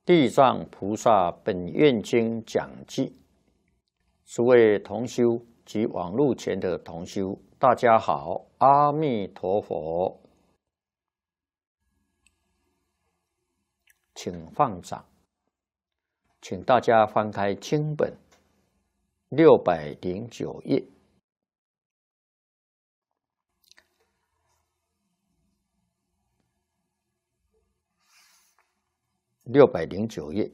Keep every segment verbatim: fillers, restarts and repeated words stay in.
地藏菩萨本愿经讲记，诸位同修及网络前的同修，大家好，阿弥陀佛，请放掌，请大家翻开经本六百零九页。六百零九页，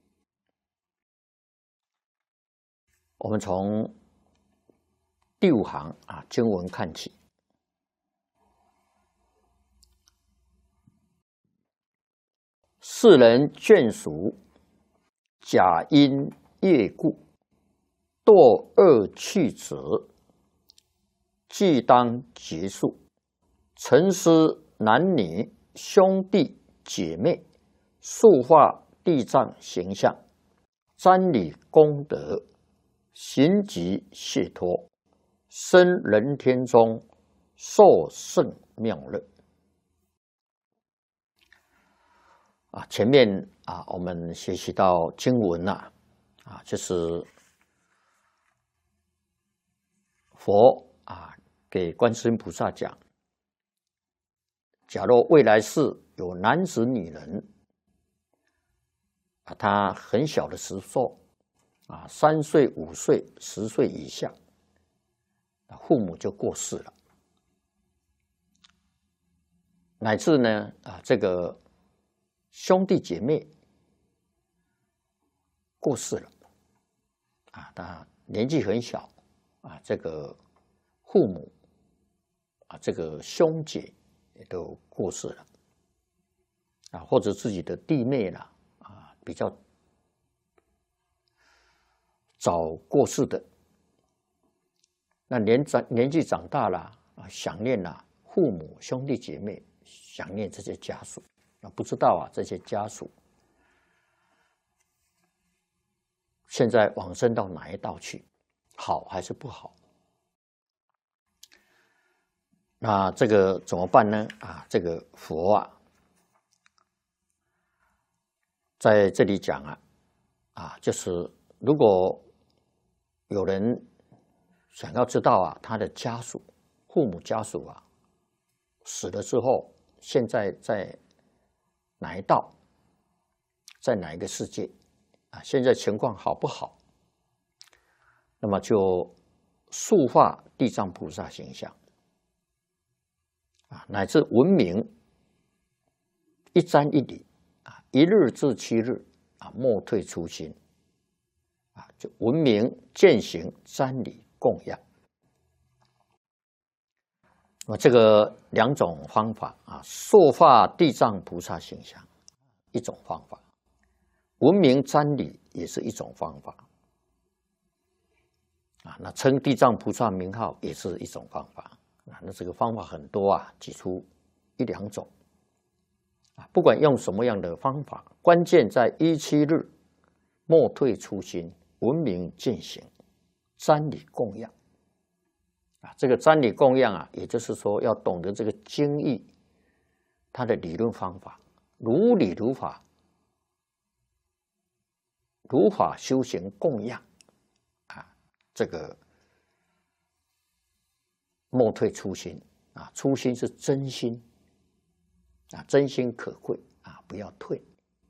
我们从第五行啊经文看起。世人眷属，假因业故，堕恶趣者，即当结束。沉思男女兄弟姐妹，塑化地藏形象，瞻礼功德，行集解脱，生人天中，受胜妙乐。啊，前面啊，我们学习到经文呐，啊，就是佛啊给观世音菩萨讲，假若未来世有男子女人。啊，他很小的时候，啊，三岁、五岁、十岁以下，父母就过世了，乃至呢，啊，这个兄弟姐妹过世了，啊，他年纪很小，啊，这个父母，啊，这个兄姐也都过世了，啊，或者自己的弟妹啦。比较早过世的，那年长年纪长大了啊，想念了父母、兄弟姐妹，想念这些家属啊，不知道啊这些家属现在往生到哪一道去，好还是不好？那这个怎么办呢？啊，这个佛啊。在这里讲啊，啊，就是如果有人想要知道啊，他的家属、父母家属啊死了之后，现在在哪一道，在哪一个世界啊？现在情况好不好？那么就塑化地藏菩萨形象啊，乃至闻名一瞻一礼。一日至七日啊，莫退初心啊，就闻名践行瞻礼供养。啊，这个两种方法啊，塑化地藏菩萨形象一种方法，闻名瞻礼也是一种方法啊。那称地藏菩萨名号也是一种方法啊。那这个方法很多啊，举出一两种。不管用什么样的方法，关键在一七日莫退初心，闻名践行，瞻礼供养啊。这个瞻礼供养啊，也就是说要懂得这个经义，它的理论方法，如理如法，如法修行供养啊。这个莫退初心啊，初心是真心。啊，真心可贵啊！不要退